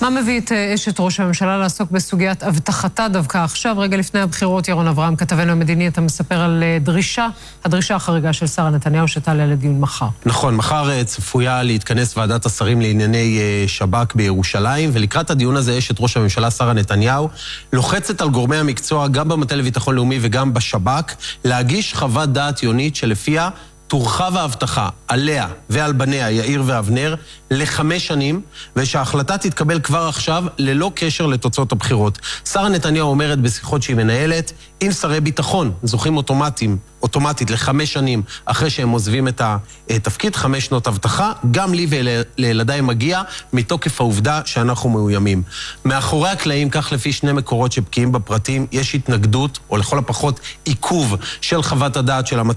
מה מביא את אשת ראש הממשלה לעסוק בסוגיית הבטחתה דווקא עכשיו, רגע לפני הבחירות? ירון אברהם, כתבנו המדיני, אתה מספר על הדרישה החריגה של שרה נתניהו שתעלה לדיון מחר. נכון, מחר צפויה להתכנס ועדת השרים לענייני שב"כ בירושלים, ולקראת הדיון הזה אשת ראש הממשלה שרה נתניהו לוחצת על גורמי המקצוע גם במטה לביטחון לאומי וגם בשב"כ להגיש חוות דעת יונית שלפיה תורחב ההבטחה עליה ועל בניה יאיר ואבנר ל5 שנים, ושההחלטה תתקבל כבר עכשיו ללא קשר לתוצאות הבחירות. שרה נתניהו אומרת בשיחות שהיא מנהלת, אם שרי ביטחון זוכים אוטומטית ל5 שנים אחרי שהם עוזבים את התפקיד, 5 שנות הבטחה, גם לי ולילדיי מגיע מתוקף העובדה שאנחנו מאוימים. מאחורי הקלעים, כך לפי 2 מקורות שבקיאים בפרטים, יש התנגדות, או לכל הפחות עיכוב של חוות הדעת של